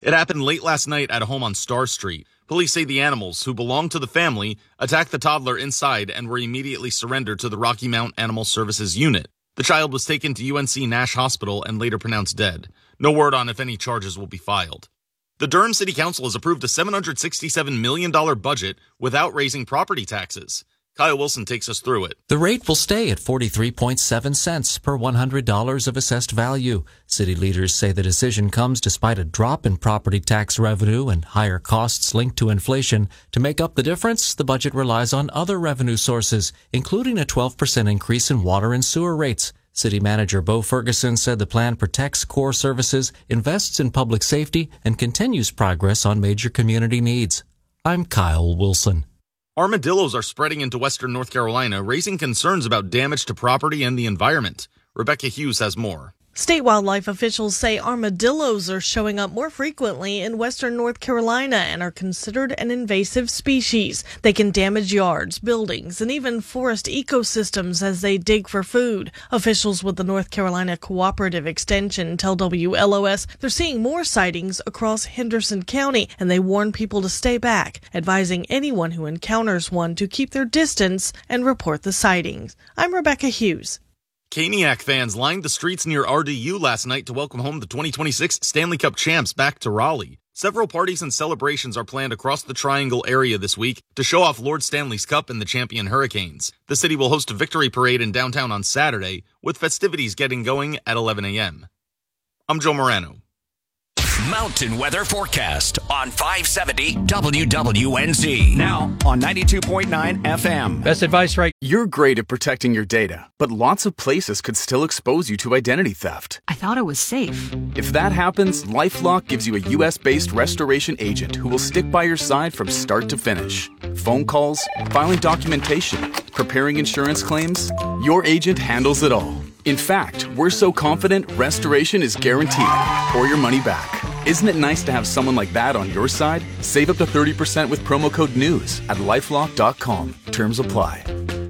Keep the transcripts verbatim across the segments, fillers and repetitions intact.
It happened late last night at a home on Star Street. Police say the animals, who belonged to the family, attacked the toddler inside and were immediately surrendered to the Rocky Mount Animal Services unit. The child was taken to U N C Nash Hospital and later pronounced dead. No word on if any charges will be filed. The Durham City Council has approved a seven hundred sixty-seven million dollars budget without raising property taxes. Kyle Wilson takes us through it. The rate will stay at forty-three point seven cents per one hundred dollars of assessed value. City leaders say the decision comes despite a drop in property tax revenue and higher costs linked to inflation. To make up the difference, the budget relies on other revenue sources, including a twelve percent increase in water and sewer rates. City Manager Bo Ferguson said the plan protects core services, invests in public safety, and continues progress on major community needs. I'm Kyle Wilson. Armadillos are spreading into western North Carolina, raising concerns about damage to property and the environment. Rebecca Hughes has more. State wildlife officials say armadillos are showing up more frequently in western North Carolina and are considered an invasive species. They can damage yards, buildings, and even forest ecosystems as they dig for food. Officials with the North Carolina Cooperative Extension tell W L O S they're seeing more sightings across Henderson County, and they warn people to stay back, advising anyone who encounters one to keep their distance and report the sightings. I'm Rebecca Hughes. Caniac fans lined the streets near R D U last night to welcome home the twenty twenty-six Stanley Cup champs back to Raleigh. Several parties and celebrations are planned across the Triangle area this week to show off Lord Stanley's Cup and the champion Hurricanes. The city will host a victory parade in downtown on Saturday, with festivities getting going at eleven a.m. I'm Joe Morano. Mountain weather forecast on five seventy W W N Z. Now on ninety-two point nine F M. Best advice right. You're great at protecting your data, but lots of places could still expose you to identity theft. I thought it was safe. If that happens, LifeLock gives you a U S-based restoration agent who will stick by your side from start to finish. Phone calls, filing documentation, preparing insurance claims. Your agent handles it all. In fact, we're so confident restoration is guaranteed or your money back. Isn't it nice to have someone like that on your side? Save up to thirty percent with promo code NEWS at lifelock dot com. Terms apply.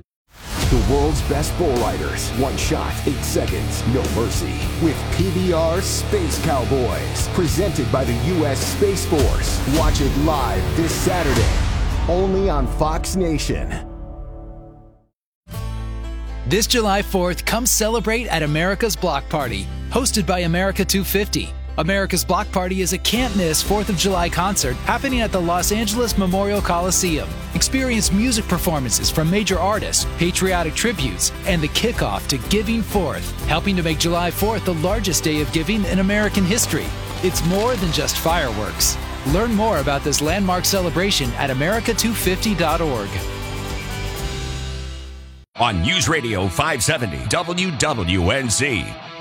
The world's best bull riders. One shot, eight seconds, no mercy. With P B R Space Cowboys. Presented by the U S Space Force. Watch it live this Saturday. Only on Fox Nation. This July fourth, come celebrate at America's Block Party, hosted by America two fifty. America's Block Party is a can't-miss fourth of July concert happening at the Los Angeles Memorial Coliseum. Experience music performances from major artists, patriotic tributes, and the kickoff to Giving Fourth, helping to make July fourth the largest day of giving in American history. It's more than just fireworks. Learn more about this landmark celebration at america two fifty dot org. On News Radio five seventy W W N Z.